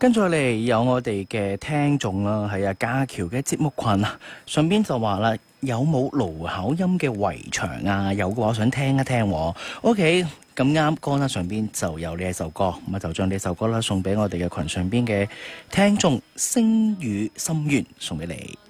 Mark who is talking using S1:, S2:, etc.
S1: 跟住嚟有我哋嘅聽眾啦，係啊家僑嘅節目群啊，上邊就話啦，有冇盧巧音嘅圍牆啊？有嘅話，我想聽一聽喎。OK，咁啱歌啦，上邊就有呢一首歌，咁啊就將呢首歌啦送俾我哋嘅群上邊嘅聽眾，星語心願送俾你。